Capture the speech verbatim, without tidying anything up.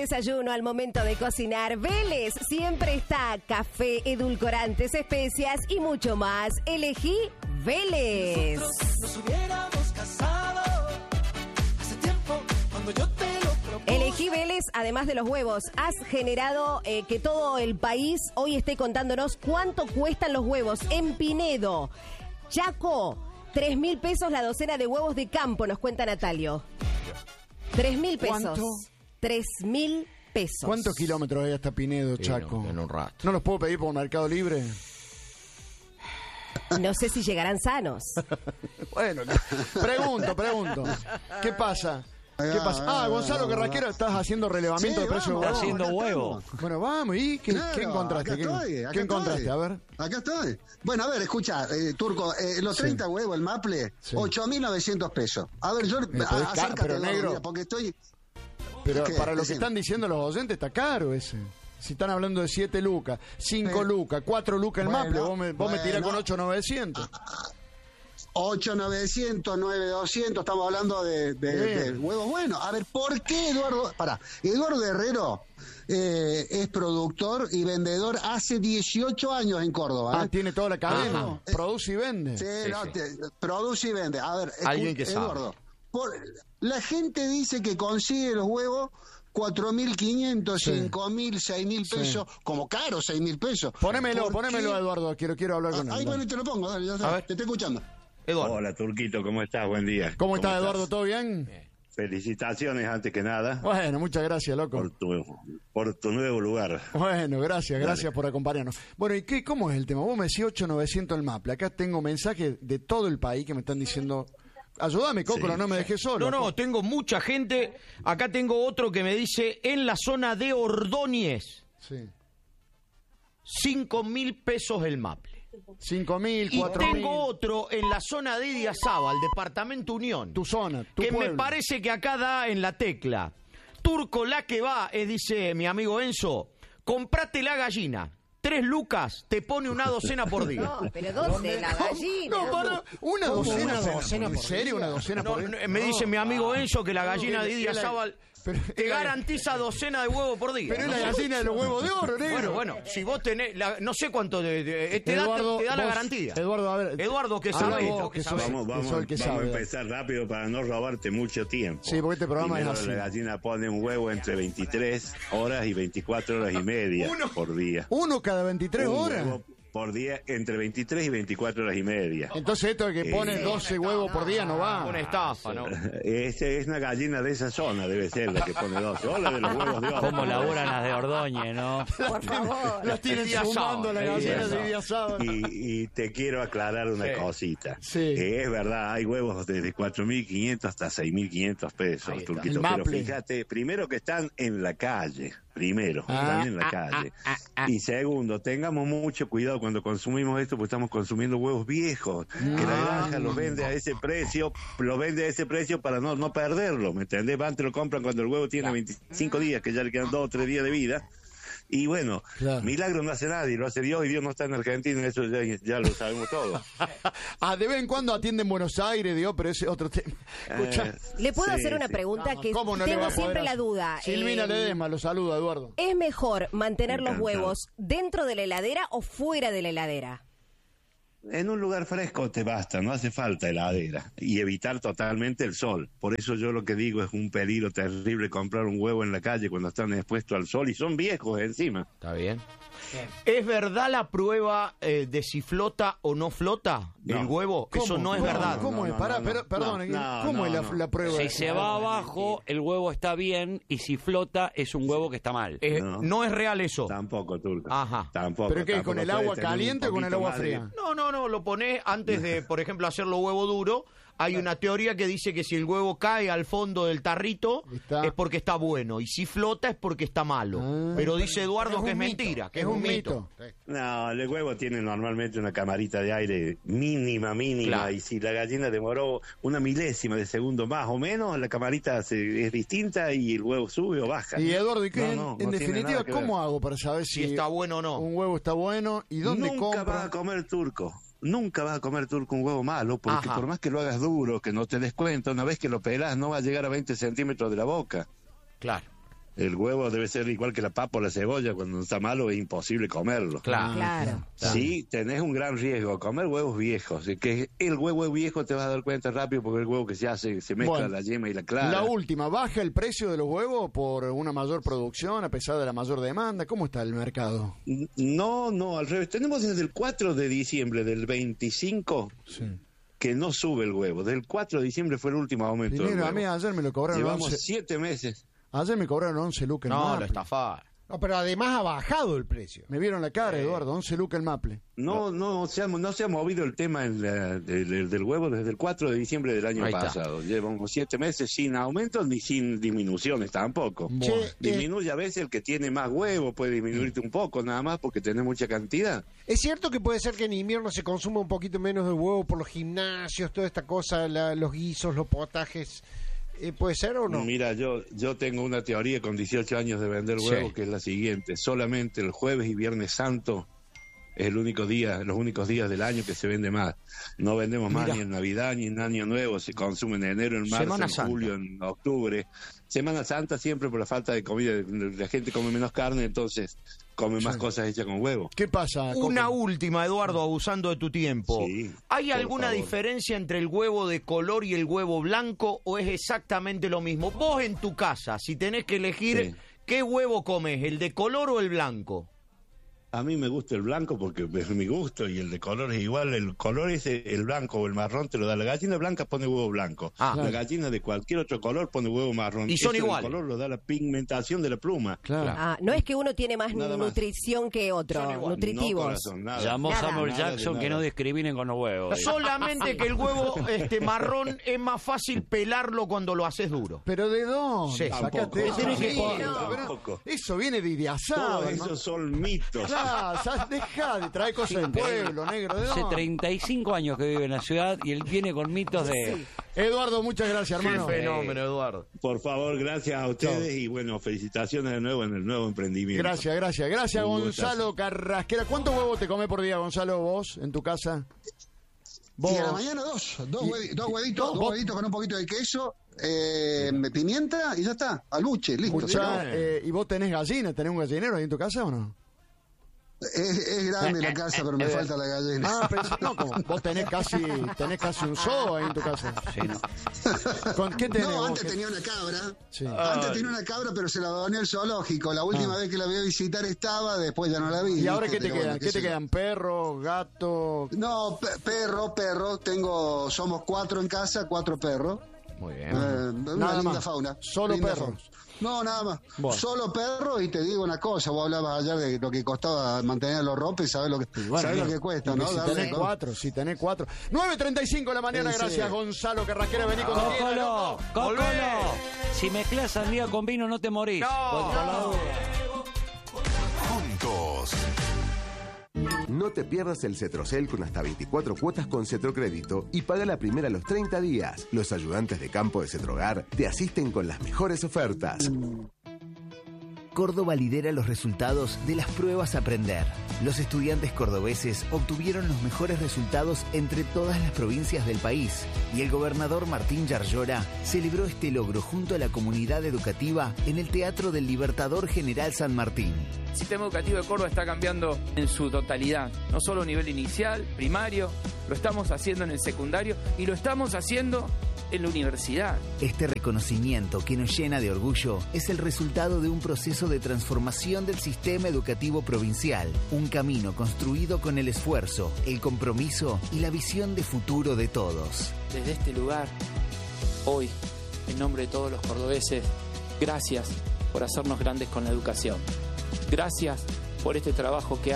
desayuno, al momento de cocinar, Vélez siempre está. Café, edulcorantes, especias y mucho más. Elegí Vélez. Nosotros nos hubiéramos casado hace tiempo cuando yo te lo propuse. Elegí Vélez, además de los huevos, has generado eh, que todo el país hoy esté contándonos cuánto cuestan los huevos. En Pinedo, Chaco, tres mil pesos la docena de huevos de campo, nos cuenta Natalio. Tres mil pesos. ¿Cuánto? Tres mil pesos. ¿Cuántos kilómetros hay hasta Pinedo, Sí, Chaco? no, en un rato. ¿No los puedo pedir por Mercado Libre? No sé si llegarán sanos. Bueno, pregunto, pregunto. ¿Qué pasa? ¿Qué pasa? Ah, Gonzalo Carraquero, estás haciendo relevamiento Sí, de precio de vamos, huevos. haciendo acá huevo. estamos. Bueno, vamos, ¿y qué, Claro, qué encontraste? acá ¿Qué, estoy, acá qué encontraste? estoy. A ver. Acá estoy. Bueno, a ver, escucha, eh, Turco, eh, los Sí. treinta huevos, el maple, Sí. ocho mil novecientos pesos. A ver, yo, Me podés a- ca- acércate, pero, Eduardo, negro. mira, porque estoy... Pero ¿Qué? para lo que Decime. están diciendo los oyentes, está caro ese. Si están hablando de siete lucas, cinco Pero- lucas, cuatro lucas el Bueno, maple, vos me, vos me tirás bueno. con ocho novecientos. ocho mil novecientos, nueve mil doscientos, estamos hablando de, de- Bien. de huevos buenos. A ver, ¿por qué Eduardo? Pará, Eduardo Herrero eh, es productor y vendedor hace dieciocho años en Córdoba. Ah, ¿eh? tiene toda la cadena. Ajá. Produce y vende. Sí, Sí, no, sí. te- produce y vende. A ver, escu- Alguien que sabe. Eduardo, por- la gente dice que consigue los huevos cuatro mil quinientos, Sí. cinco mil, seis mil Sí. pesos, como caro seis mil pesos. Ponémelo, ¿Por ponémelo, qué? Eduardo, quiero, quiero hablar con Ah, él. ahí bueno, te lo pongo, dale, ya está, A ver. te estoy escuchando. Eduardo. Hola Turquito, ¿cómo estás? Buen día. ¿Cómo estás, Eduardo? ¿Todo bien? Felicitaciones antes que nada Bueno, muchas gracias, loco. por tu, por tu nuevo lugar. Bueno, gracias, gracias por acompañarnos. Bueno, ¿y qué, cómo es el tema? Vos me decís ocho mil novecientos el maple. Acá tengo mensajes de todo el país que me están diciendo... Ayúdame, Cócora, Sí. no me dejes solo. No, no, tengo mucha gente. Acá tengo otro que me dice en la zona de Ordóñez, Sí. cinco mil pesos el maple. cinco mil, Y cuatro mil. tengo otro en la zona de Idiazábal, departamento Unión, Tu zona, tu que me pueblo. parece que acá da en la tecla. Turco, la que va, es, dice mi amigo Enzo, comprate la gallina. Tres lucas, te pone una docena por día. No, pero ¿dónde? La gallina. No, para, una ¿Cómo docena, una por- docena ¿En por serio día? una docena No, por no, día? me dice mi amigo Enzo que la gallina No, de es la- Idiazábal pero- te garantiza docena de huevos por día. Pero es No la sé. gallina de los huevos de oro, negro. Bueno, bueno, si vos tenés, la- no sé cuánto, de, de- te, da, Eduardo, te da la vos- garantía. Eduardo, a ver. Eduardo, que Habla sabe vos, esto, que que sos- sabe. Vamos, que vamos, sos el que vamos sabe. a empezar rápido para no robarte mucho tiempo. Sí, porque este programa Primero, es así. La gallina pone un huevo entre veintitrés horas y veinticuatro horas y media por día. Uno cada veintitrés Un horas. huevo por día entre veintitrés y veinticuatro horas y media. Entonces esto de que pone Eh, doce huevos por día no va. Una estafa, ¿no? Este es una gallina de esa zona, debe ser la que pone dos. O la de los huevos de oro. Cómo laburan las de Ordóñez, ¿no? Por favor. Las tienen Día sumando sábado, la el gallina día de día sábado. Y, y te quiero aclarar una Sí. cosita. Sí. Eh, es verdad, hay huevos desde cuatro mil quinientos hasta seis mil quinientos pesos, Ahí está. Turquito. El Pero maple. fíjate, primero que están en la calle. Primero, Ah, están en la calle. Y segundo, tengamos mucho cuidado cuando consumimos esto, porque estamos consumiendo huevos viejos. Que la granja los vende a ese precio, los vende a ese precio para no, no perderlo, ¿me entendés? Van, te lo compran cuando el huevo tiene veinticinco días, que ya le quedan dos o tres días de vida. Y bueno, Claro. milagro no hace nadie, lo hace Dios y Dios no está en Argentina, eso ya, ya lo sabemos todos. Ah, de vez en cuando atiende en Buenos Aires, digo, pero ese es otro tema. Escucha. Eh, ¿Le puedo sí, hacer una sí. pregunta No, que ¿cómo no le va tengo a poder siempre la hacer? duda? Silvina Eh, Ledesma, lo saluda, Eduardo. ¿Es mejor mantener los Encantado. huevos dentro de la heladera o fuera de la heladera? En un lugar fresco te basta, no hace falta heladera. Y evitar totalmente el sol. Por eso yo lo que digo es un peligro terrible comprar un huevo en la calle cuando están expuestos al sol y son viejos encima. Está bien. ¿Es verdad la prueba eh, de si flota o no flota el No. huevo? Eso no es ¿Cómo? verdad. ¿Cómo No, es? no, Pará, no, pero, no. perdón, No, ¿cómo no, es la, no. la prueba? Si se va abajo, el huevo está bien, y si flota, es un huevo que está mal. Eh, no. No. es real eso. Tampoco, Turco. Ajá. Tampoco. ¿Pero qué? tampoco. ¿Con el Puede agua tener un caliente o con el poquito agua más de- fría? No, no, no, lo pones antes de, por ejemplo, hacerlo huevo duro. Hay una teoría que dice que si el huevo cae al fondo del tarrito Está. es porque está bueno y si flota es porque está malo. Ah. Pero dice Eduardo Es que es un mito. mentira, que Es es un un mito. mito. No, el huevo tiene normalmente una camarita de aire mínima, mínima, Claro. y si la gallina demoró una milésima de segundo más o menos, la camarita se- es distinta y el huevo sube o baja. Y Eduardo, ¿y qué, No, en, no, en no tiene definitiva, nada que ver. cómo hago para saber si, Si está bueno o no. un huevo está bueno y dónde Nunca compro? vas a comer turco. Nunca vas a comer turco un huevo malo, porque Ajá. por más que lo hagas duro, que no te des cuenta, una vez que lo pelás no va a llegar a veinte centímetros de la boca. Claro. El huevo debe ser igual que la papa o la cebolla, cuando está malo es imposible comerlo. Claro. Claro. Sí, tenés un gran riesgo, comer huevos viejos, es que el huevo viejo te vas a dar cuenta rápido porque el huevo que se hace, se mezcla Bueno, la yema y la clara. La última, ¿baja el precio de los huevos por una mayor producción a pesar de la mayor demanda? ¿Cómo está el mercado? No, no, al revés. Tenemos desde el cuatro de diciembre del veinticinco Sí. que no sube el huevo. Desde el cuatro de diciembre fue el último aumento del Dinero, a huevo. mí ayer me lo cobraron Llevamos once. siete meses. Ayer me cobraron once lucas el No, Maple. lo estafaron. No, pero además ha bajado el precio. Me vieron la cara, Eduardo, once lucas el Maple. No, no, se ha, no se ha movido el tema en la- del, del huevo desde el cuatro de diciembre del año Ahí está. pasado. Llevamos siete meses sin aumentos ni sin disminuciones tampoco. Che, Disminuye a veces el que tiene más huevo, puede disminuirte un poco nada más porque tenés mucha cantidad. Es cierto que puede ser que en invierno se consuma un poquito menos de huevo por los gimnasios, toda esta cosa, la- los guisos, los potajes. Eh, ¿Puede ser o no? Mira, yo yo tengo una teoría con dieciocho años de vender Sí. huevos que es la siguiente. Solamente el jueves y viernes santo es el único día, los únicos días del año que se vende más. No vendemos más Mira. ni en Navidad ni en Año Nuevo. Se consume en enero, en marzo, Semana en Santa. julio, en octubre. Semana Santa siempre por la falta de comida. La gente come menos carne, entonces come más cosas hechas con huevo. ¿Qué pasa? Una Coco? última, Eduardo, abusando de tu tiempo. Sí, ¿Hay por alguna favor. diferencia entre el huevo de color y el huevo blanco o es exactamente lo mismo? Vos en tu casa, si tenés que elegir, Sí. ¿qué huevo comes? ¿El de color o el blanco? A mí me gusta el blanco porque es mi gusto y el de color es igual. El color es el blanco o el marrón te lo da. La gallina blanca pone huevo blanco. Ah. La gallina de cualquier otro color pone huevo marrón. Y son Ese del iguales. color lo da la pigmentación de la pluma. Claro. Ah, no es que uno tiene más Nada más. nutrición que otro, Son igual. nutritivos. No, corazón, nada. Llamó Nada. Samuel Nada de Jackson que nada. no discriminen con los huevos. Solamente que el huevo este marrón es más fácil pelarlo cuando lo haces duro. ¿Pero de dónde? Sí. Sacate Tampoco. eso. Tenés que Sí, poner- pero Tampoco. eso viene de ideazado. Todos hermano. esos son mitos. Claro, sa- deja de traer cosas del pueblo, negro. ¿De Hace dónde? treinta y cinco años que vive en la ciudad y él viene con mitos de... Eduardo, muchas gracias, Qué hermano. fenómeno, Eduardo. Por favor, gracias a ustedes y bueno, felicitaciones de nuevo en el nuevo emprendimiento. Gracias, gracias. Gracias, Un Gonzalo Carrasquera. ¿Cuántos huevos te comes por día, Gonzalo, vos, en tu casa? Y a la mañana dos, dos, Y- huevi- dos huevitos, ¿Vos- dos huevitos con un poquito de queso, eh, pimienta y ya está, al buche, listo. Escuchá, se acabó. eh, ¿y vos tenés gallina? ¿Tenés un gallinero ahí en tu casa o no? Es, es grande la casa, pero me falta la gallina. Ah, pero no, como vos tenés casi, tenés casi un zoo ahí en tu casa. Sí, ¿no? ¿Con qué tenés No, vos? antes ¿Qué- tenía una cabra. Sí. Antes tenía una cabra, pero se la doné al zoológico. La última Ah. vez que la voy a visitar estaba, después ya no la vi. ¿Y ahora ¿viste? qué te Pero quedan? bueno, ¿Qué te sé yo. quedan? ¿Perros, gatos? No, pe- perro, perro. Tengo, somos cuatro en casa, cuatro perros. Muy bien. Eh, una Nada linda más. fauna. Solo linda perros. fauna. No, nada más. Bueno. Solo perros y te digo una cosa, vos hablabas ayer de lo que costaba mantener los ropes, sabés lo que, Y bueno, sabés lo mira, que cuesta, y que ¿no? Si Darle tenés con- cuatro, si tenés cuatro. nueve treinta y cinco de la mañana, Sí, sí. gracias Gonzalo Carrasquera, vení con ¡Cócolo! ¡Cócolo! Si mezclas sandía con vino no te morís. No. Por- por la duda. Juntos. No te pierdas el Cetrocel con hasta veinticuatro cuotas con Cetrocrédito y paga la primera a los treinta días. Los ayudantes de campo de Cetrogar te asisten con las mejores ofertas. Córdoba lidera los resultados de las pruebas Aprender. Los estudiantes cordobeses obtuvieron los mejores resultados entre todas las provincias del país y el gobernador Martín Yarlora celebró este logro junto a la comunidad educativa en el Teatro del Libertador General San Martín. El sistema educativo de Córdoba está cambiando en su totalidad, no solo a nivel inicial, primario, lo estamos haciendo en el secundario y lo estamos haciendo en la universidad. Este reconocimiento que nos llena de orgullo es el resultado de un proceso de transformación del sistema educativo provincial, un camino construido con el esfuerzo, el compromiso y la visión de futuro de todos. Desde este lugar, hoy, en nombre de todos los cordobeses, gracias por hacernos grandes con la educación. Gracias por este trabajo que